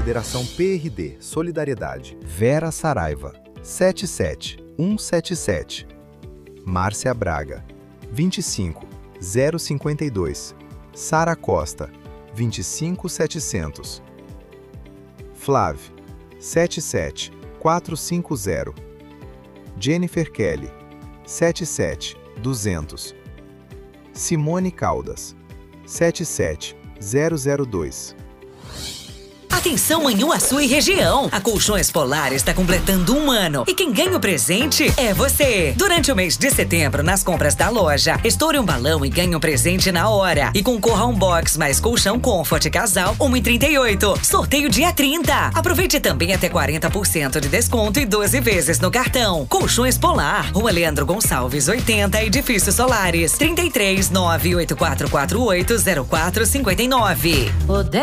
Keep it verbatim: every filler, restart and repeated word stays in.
Federação P R D Solidariedade. Vera Saraiva, sete sete um sete sete. Márcia Braga, vinte e cinco zero cinquenta e dois. Sara Costa, vinte e cinco setecentos. Flávio, sete sete quatro cinco zero. Jennifer Kelly, sete sete duzentos. Simone Caldas, sete sete zero zero dois. Atenção, Manhuaçu e região! A Colchões Polar está completando um ano e quem ganha o presente é você! Durante o mês de setembro, nas compras da loja, estoure um balão e ganhe um presente na hora. E concorra a um box mais colchão Comfort Casal um e trinta e oito. Sorteio dia trinta. Aproveite também até quarenta por cento de desconto e doze vezes no cartão. Colchões Polar, Rua Leandro Gonçalves, oitenta, Edifício Solares, trinta e três, nove oito quatro quatro oito, zero quatro cinco nove.